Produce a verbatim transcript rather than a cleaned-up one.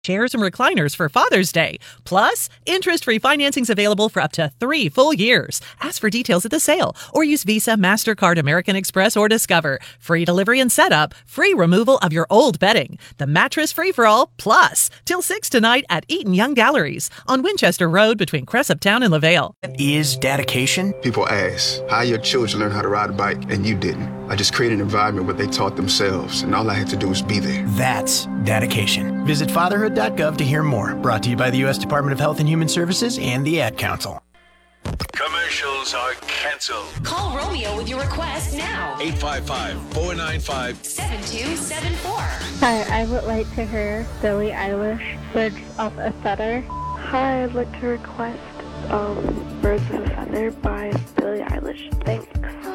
chairs and recliners for Father's Day. Plus, interest-free financing's available for up to three full years. Ask for details at the sale or use Visa, MasterCard, American Express, or Discover. Free delivery and setup, free removal of your old bedding. The Mattress Free-for-All Plus. Till six tonight at Eaton Young Galleries on Winchester Road between Cressup Town and LaVale. Is dedication? People ask, how your children learn how to ride a bike and you didn't? I just created an environment where they taught themselves, and all I had to do was be there. That's dedication. Visit fatherhood dot gov to hear more. Brought to you by the U S Department of Health and Human Services and the Ad Council. Commercials are canceled. Call Romeo with your request now. eight five five, four nine five, seven two seven four. Hi, I would like to hear Billie Eilish, Birds of a Feather. Hi, I'd like to request um, Birds of a Feather by Billie Eilish. Thanks.